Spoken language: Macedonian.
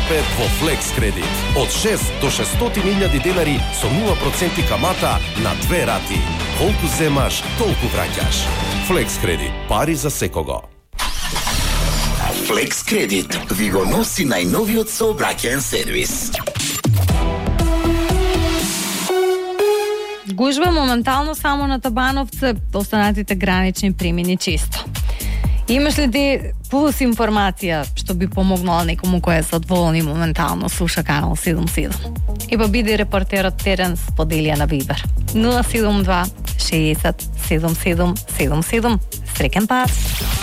5,5 во Flex Credit. Од 6 до 600.000 денари со 0% камата на 2 рати. Колку земаш, толку враќаш. Flex Credit. Пари за секого. Flex Credit ви го носи најновиот сообраќаен сервис. Гужва моментално само на Табановце, останатите гранични премини чисто. Имаш ли ти пулс информација што би помогнала некому кој е задоволен и моментално слуша канал 77? И па биде репортерот терен споделија на Вибер 072 60 77 77. Среќен пат!